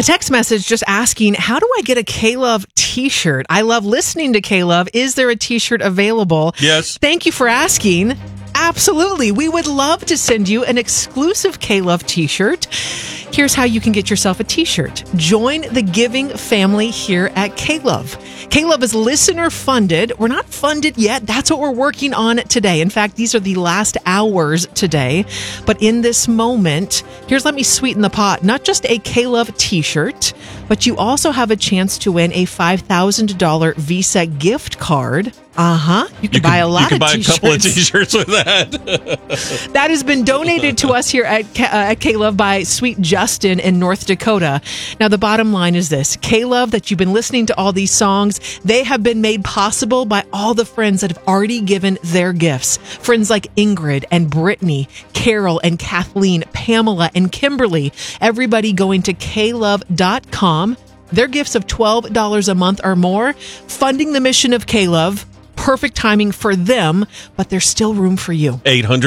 text message just asking, how do I get a K-Love t-shirt? I love listening to K-Love. Is there a t-shirt available? Yes. Thank you for asking. Absolutely. We would love to send you an exclusive K-Love t-shirt. Here's how you can get yourself a t-shirt. Join the giving family here at K-Love. K-Love is listener funded. We're not funded yet. That's what we're working on today. In fact, these are the last hours today. But in this moment, let me sweeten the pot. Not just a K-Love t-shirt, but you also have a chance to win a $5,000 Visa gift card. You can buy a lot of t-shirts. You can buy a couple of t-shirts with that. That has been donated to us here at K-Love by Sweet Justin in North Dakota. Now, the bottom line is this. K-Love, that you've been listening to all these songs, they have been made possible by all the friends that have already given their gifts. Friends like Ingrid and Brittany, Carol and Kathleen, Pamela and Kimberly. Everybody going to klove.com. Their gifts of $12 a month or more, funding the mission of K-Love. Perfect timing for them, but there's still room for you.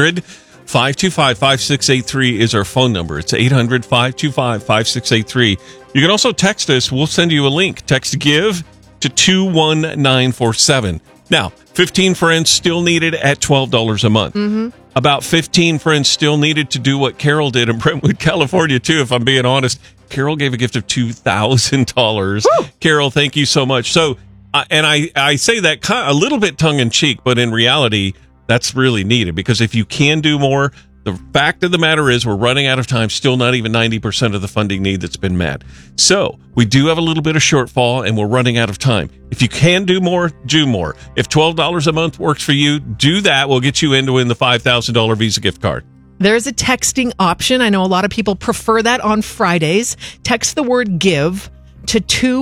800-525-5683 is our phone number. It's 800-525-5683. You can also text us. We'll send you a link. Text GIVE to 21947. Now, 15 friends still needed at $12 a month. Mm-hmm. About 15 friends still needed to do what Carol did in Brentwood, California, too, if I'm being honest. Carol gave a gift of $2,000. Carol, thank you so much. So, and I say that a little bit tongue-in-cheek, but in reality, that's really needed, because if you can do more, the fact of the matter is we're running out of time, still not even 90% of the funding need that's been met. So we do have a little bit of shortfall, and we're running out of time. If you can do more, do more. If $12 a month works for you, do that. We'll get you in to win the $5,000 Visa gift card. There's a texting option. I know a lot of people prefer that on Fridays. Text the word GIVE to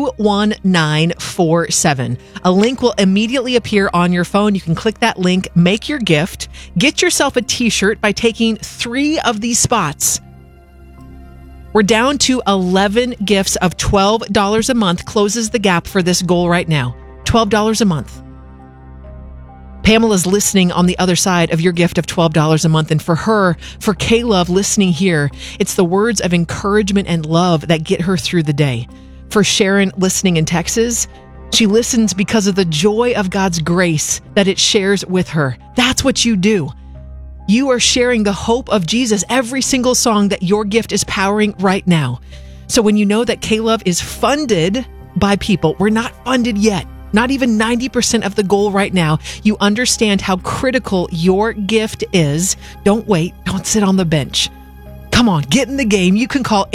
21947. A link will immediately appear on your phone. You can click that link, make your gift, get yourself a t-shirt by taking 3 of these spots. We're down to 11 gifts of $12 a month, closes the gap for this goal right now. $12 a month. Pamela's listening on the other side of your gift of $12 a month. And for her, for K-Love listening here, it's the words of encouragement and love that get her through the day. For Sharon listening in Texas, she listens because of the joy of God's grace that it shares with her. That's what you do. You are sharing the hope of Jesus every single song that your gift is powering right now. So when you know that K-Love is funded by people, we're not funded yet. Not even 90% of the goal right now. You understand how critical your gift is. Don't wait. Don't sit on the bench. Come on, get in the game. You can call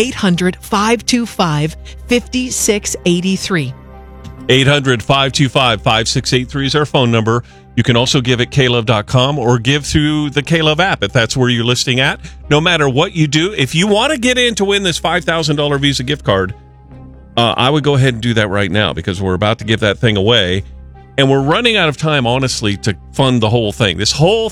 800-525-5683. 800-525-5683 is our phone number. You can also give at klove.com or give through the K-Love app if that's where you're listening at. No matter what you do, if you want to get in to win this $5,000 Visa gift card, I would go ahead and do that right now, because we're about to give that thing away. And we're running out of time, honestly, to fund the whole thing. This whole